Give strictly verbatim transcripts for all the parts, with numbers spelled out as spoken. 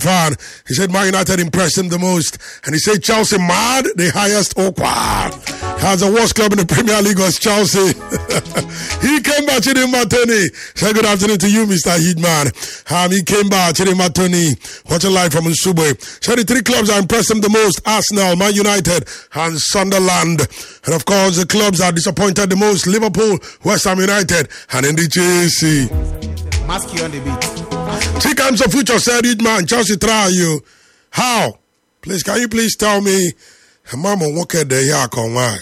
fan. He said Man United impressed him the most. And he said Chelsea mad, the highest Okwa. Has the worst club in the Premier League was Chelsea. He came back, Chidinma Tony. Say good afternoon to you, Mister Heatman. Um, he came back, Chidinma Tony. Watching live from Nsubwe. So the three clubs that impressed him the most, Arsenal, Man United, and Sunderland. And of course, the clubs that disappointed the most, Liverpool, West Ham United, and in the Chelsea. Mask you on the beat. Three times of future said it, man. Chelsea try you. How? Please, can you please tell me? Mama walk at the yakon why?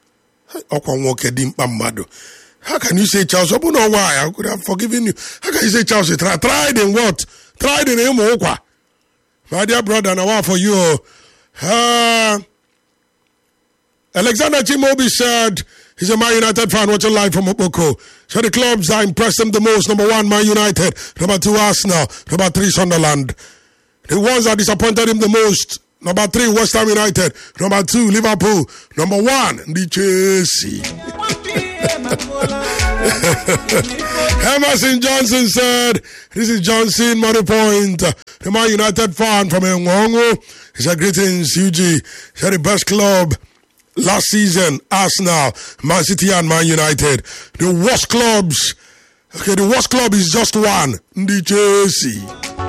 How can you say Chelsea? I don't know why. I could have forgiven you. How can you say Chelsea? Try, tried in what? Tried in him. My dear brother, now for you. Uh, Alexander Chimobi said he's a Man United fan watching live from Opoko. So the clubs that impressed him the most: number one, Man United; number two, Arsenal; number three, Sunderland. The ones that disappointed him the most: number three, West Ham United; number two, Liverpool; number one, the Chelsea. Emerson Johnson said, "This is Johnson Money Point, the Man United fan from Ngongo. He said, greetings, U G. He said, the best club last season, Arsenal, Man City, and Man United. The worst clubs, okay, the worst club is just one, the Chelsea."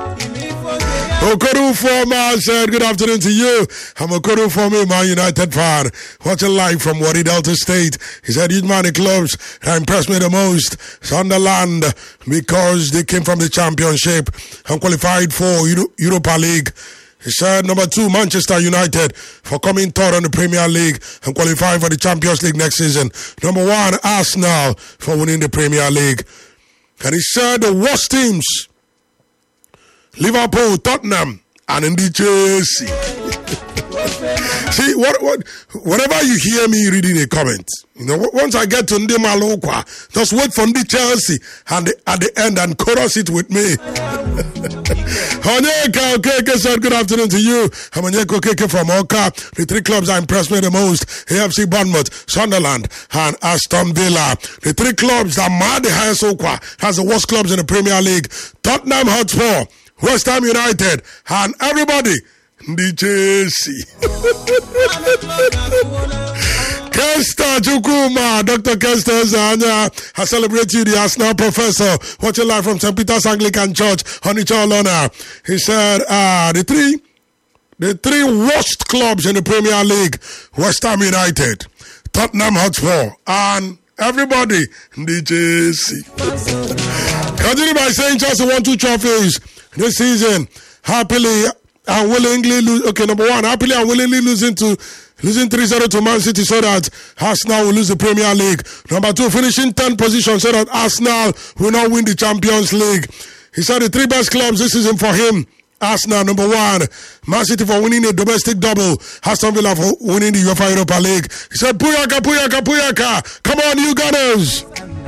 Okoru Former said, good afternoon to you. I'm Okoru Former, Man United fan. Watching live from Wadi Delta State. He said, these many clubs that impressed me the most. Sunderland, because they came from the championship and qualified for Euro- Europa League. He said, number two, Manchester United, for coming third on the Premier League and qualifying for the Champions League next season. Number one, Arsenal, for winning the Premier League. And he said the worst teams, Liverpool, Tottenham, and in the Chelsea. See, what, what, whenever you hear me reading a comment, you know, once I get to Ndi Malokwa, just wait for Ndi Chelsea and the, at the end and chorus it with me. Onyeka Okeke said, good afternoon to you. I'm Onyeka Okeke from Oka. The three clubs that impressed me the most: A F C Bournemouth, Sunderland, and Aston Villa. The three clubs that mad the highest Okwa, has the worst clubs in the Premier League: Tottenham Hotspur, West Ham United, and everybody, the Chelsea. Kester Chukuma, Doctor Kester Zanya, I celebrate you, the Arsenal professor, watching live from Saint Peter's Anglican Church, Honeychalona. He said, uh, the three, the three worst clubs in the Premier League: West Ham United, Tottenham Hotspur, and everybody, the Chelsea. Continue by saying Chelsea won two trophies this season, happily and willingly lose. Okay, number one, happily and willingly losing to losing three zero to Man City so that Arsenal will lose the Premier League. Number two, finishing tenth position so that Arsenal will not win the Champions League. He said the three best clubs this season for him: Arsenal, number one; Man City for winning a domestic double; Aston Villa for winning the UEFA Europa League. He said, Puyaka, Puyaka, Puyaka. Come on, you Gunners.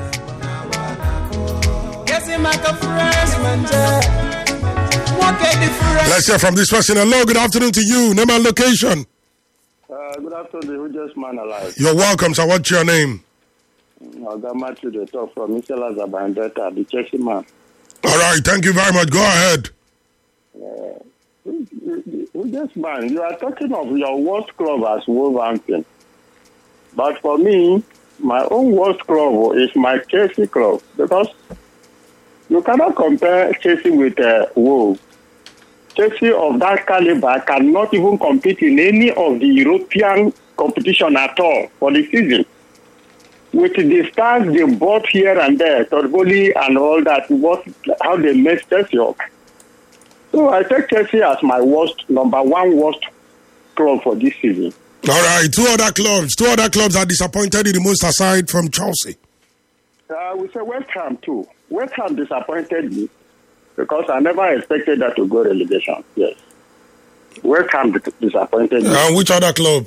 Let's hear from this person. Hello, good afternoon to you. Name and location. Uh, good afternoon, who just man alive. You're welcome, sir. What's your name? I got my to the talk from Mister Lazabandeta, the Chelsea man. All right, thank you very much. Go ahead. Uh, who, who just man, you are talking of your worst club as Wolverhampton. But for me, my own worst club is my Chelsea club, because you cannot compare Chelsea with uh, Wolves. Chelsea of that caliber cannot even compete in any of the European competition at all for the season. With the stars they bought here and there, Torboli and all that, what, how they messed Chelsea up. So I take Chelsea as my worst, number one worst club for this season. All right, two other clubs. Two other clubs are disappointed you the most aside from Chelsea. Uh, we say West Ham too. West Ham disappointed me because I never expected that to go relegation. Yes. West Ham disappointed me. And uh, which other club?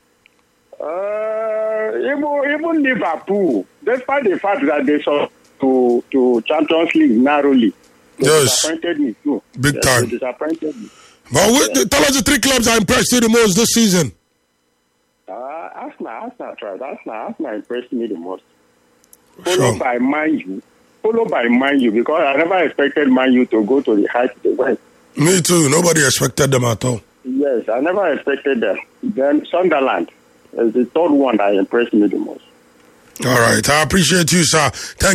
Uh, even, even Liverpool, despite the fact that they saw to, to Champions League narrowly, they yes. disappointed me too. Big yes, time. They disappointed me. But yes. Tell us the three clubs that impressed you the most this season. Uh, Arsenal, Arsenal, tried. Arsenal, Arsenal impressed me the most. Followed sure. by Man U. Followed by Man U, because I never expected Man U to go to the heights they went. Me too. Nobody expected them at all. Yes, I never expected them. Then Sunderland is the third one that impressed me the most. All right. I appreciate you, sir. Thank